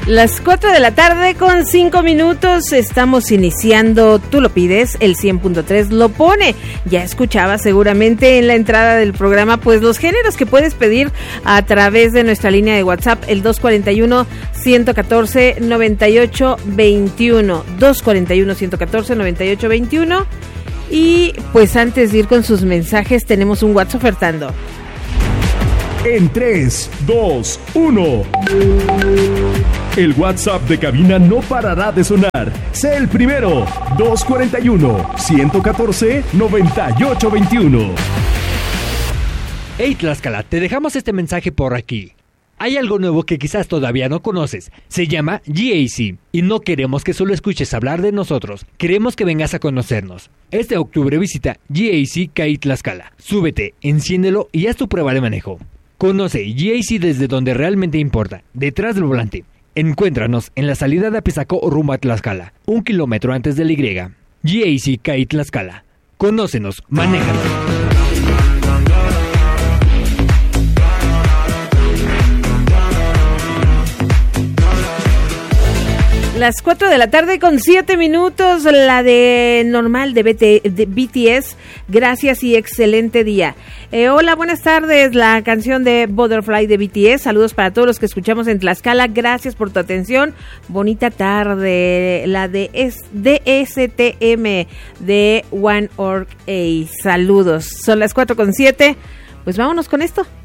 Las 4 de la tarde con 5 minutos, estamos iniciando Tú lo pides, el 100.3 lo pone. Ya escuchabas seguramente en la entrada del programa pues los géneros que puedes pedir a través de nuestra línea de WhatsApp, el 241-114-9821, 241-114-9821. Y pues antes de ir con sus mensajes tenemos un WhatsApp ofertando. En 3, 2, 1. El WhatsApp de cabina no parará de sonar. Sé el primero. 241-114-9821. Hey Tlaxcala, te dejamos este mensaje por aquí. Hay algo nuevo que quizás todavía no conoces. Se llama GAC. Y no queremos que solo escuches hablar de nosotros. Queremos que vengas a conocernos. Este octubre visita GAC CAI Tlaxcala. Súbete, enciéndelo y haz tu prueba de manejo. Conoce GAC desde donde realmente importa, detrás del volante. Encuéntranos en la salida de Apizaco rumbo a Tlaxcala, 1 kilómetro antes de la Y. GAC CAI Tlaxcala. Conócenos, manéjalo. Las 4 de la tarde con 7 minutos, la de normal de BTS, gracias y excelente día. Hola, buenas tardes, la canción de Butterfly de BTS, saludos para todos los que escuchamos en Tlaxcala, gracias por tu atención, bonita tarde, la de DSTM de One Org A, saludos, son las 4 con 7, pues vámonos con esto.